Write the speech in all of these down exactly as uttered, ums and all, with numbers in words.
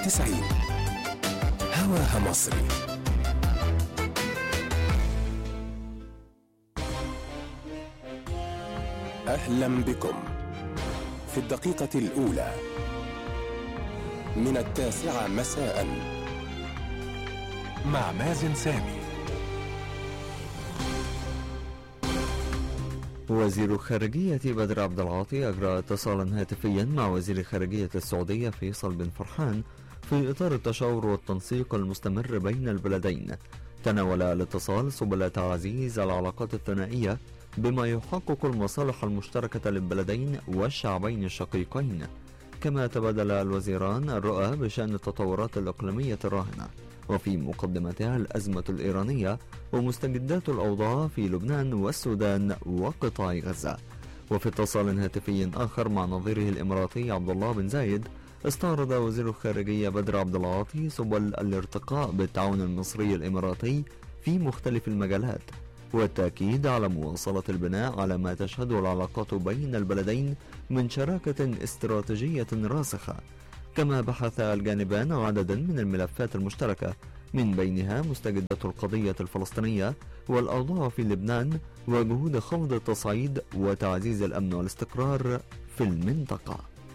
وتسعين هواها مصري. أهلا بكم في الدقيقة الأولى من التاسعة مساء مع مازن سامي. وزير خارجية بدر عبد العاطي أجرى اتصالا هاتفيا مع وزير خارجية السعودية فيصل بن فرحان في إطار التشاور والتنسيق المستمر بين البلدين. تناول الاتصال سبل تعزيز العلاقات الثنائية بما يحقق المصالح المشتركة للبلدين والشعبين الشقيقين، كما تبادل الوزيران الرؤى بشأن التطورات الإقليمية الراهنة وفي مقدمتها الأزمة الإيرانية ومستجدات الأوضاع في لبنان والسودان وقطاع غزة. وفي اتصال هاتفي آخر مع نظيره الإماراتي عبد الله بن زايد، استعرض وزير الخارجية بدر عبد العاطي سبل الارتقاء بالتعاون المصري الإماراتي في مختلف المجالات، والتأكيد على مواصلة البناء على ما تشهده العلاقات بين البلدين من شراكة استراتيجية راسخة. كما بحث الجانبان عددا من الملفات المشتركة، من بينها مستجدات القضية الفلسطينية والأوضاع في لبنان وجهود خفض التصعيد وتعزيز الأمن والاستقرار في المنطقة.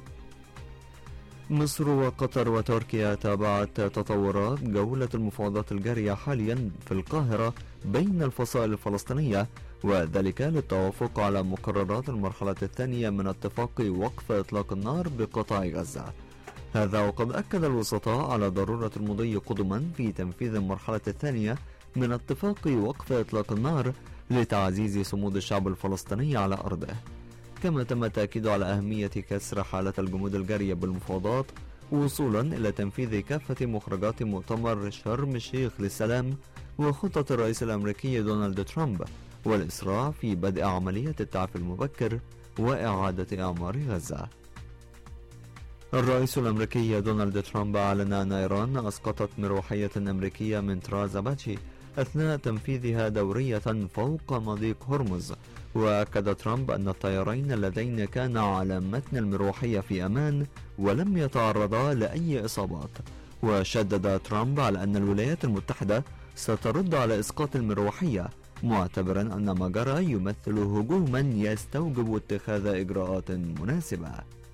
مصر وقطر وتركيا تابعت تطورات جولة المفاوضات الجارية حاليا في القاهرة بين الفصائل الفلسطينية، وذلك للتوافق على مقررات المرحلة الثانية من اتفاق وقف إطلاق النار بقطاع غزة. هذا وقد أكد الوسطاء على ضرورة المضي قدما في تنفيذ المرحلة الثانية من اتفاق وقف إطلاق النار لتعزيز صمود الشعب الفلسطيني على أرضه. كما تم التأكيد على أهمية كسر حالة الجمود الجارية بالمفاوضات وصولا إلى تنفيذ كافة مخرجات مؤتمر شرم الشيخ للسلام وخطة الرئيس الأمريكي دونالد ترامب، والإسراع في بدء عملية التعافي المبكر وإعادة إعمار غزة. الرئيس الأمريكي دونالد ترامب أعلن أن إيران أسقطت مروحية أمريكية من طراز أباتشي أثناء تنفيذها دورية فوق مضيق هرمز، وأكد ترامب أن الطيارين اللذين كانا على متن المروحية في أمان ولم يتعرضا لأي إصابات. وشدد ترامب على أن الولايات المتحدة سترد على إسقاط المروحية، معتبرا أن ما جرى يمثل هجوما يستوجب اتخاذ إجراءات مناسبة.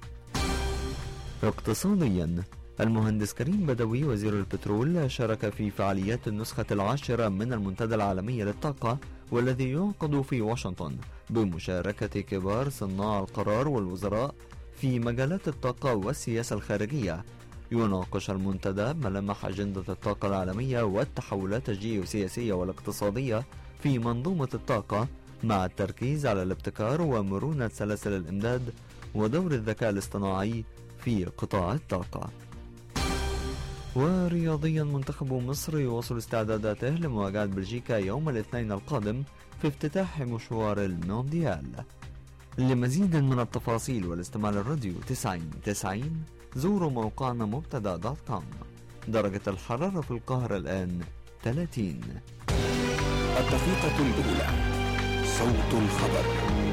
اقتصاديا، المهندس كريم بدوي وزير البترول شارك في فعاليات النسخة العاشرة من المنتدى العالمي للطاقة، والذي يعقد في واشنطن بمشاركة كبار صناع القرار والوزراء في مجالات الطاقة والسياسة الخارجية. يناقش المنتدى ملامح أجندة الطاقة العالمية والتحولات الجيوسياسية والاقتصادية في منظومة الطاقة، مع التركيز على الابتكار ومرونة سلاسل الإمداد ودور الذكاء الاصطناعي في قطاع الطاقة. ورياضيا، منتخب مصر يواصل استعداداته لمواجهة بلجيكا يوم الاثنين القادم في افتتاح مشوار المونديال. لمزيد من التفاصيل والاستماع للراديو تسعين تسعين زوروا موقعنا مبتدا دوت كوم. درجة الحرارة في القاهرة الآن ثلاثين. الدقيقة الأولى، صوت الخبر.